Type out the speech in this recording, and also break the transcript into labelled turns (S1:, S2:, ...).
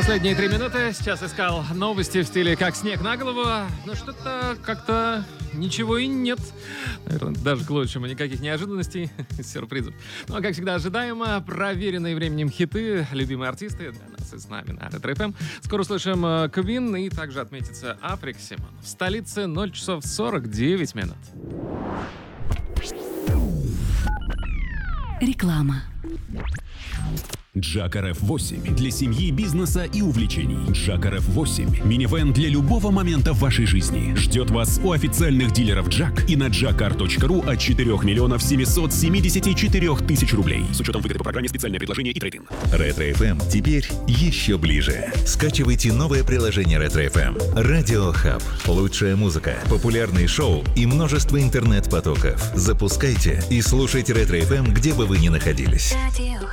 S1: Последние 3 минуты. Сейчас искал новости в стиле «как снег на голову». Но что-то как-то ничего и нет. Наверное, даже к лучшему. Никаких неожиданностей, сюрпризов. Ну, а как всегда ожидаемо, проверенные временем хиты, любимые артисты для нас и с нами на Ретро ФМ. Скоро услышим Queen и также отметится Африк Симон. В столице 0 часов 49 минут.
S2: Реклама.
S3: Джак RF8 для семьи, бизнеса и увлечений. Джак RF8 – минивэн для любого момента в вашей жизни. Ждет вас у официальных дилеров Джак и на jackar.ru от 4 миллионов 774 тысяч рублей. С учетом выгоды по программе «Специальное предложение» и трейд-ин.
S4: Ретро FM теперь еще ближе. Скачивайте новое приложение Ретро FM. Радио Хаб. Лучшая музыка, популярные шоу и множество интернет-потоков. Запускайте и слушайте Ретро FM, где бы вы ни находились.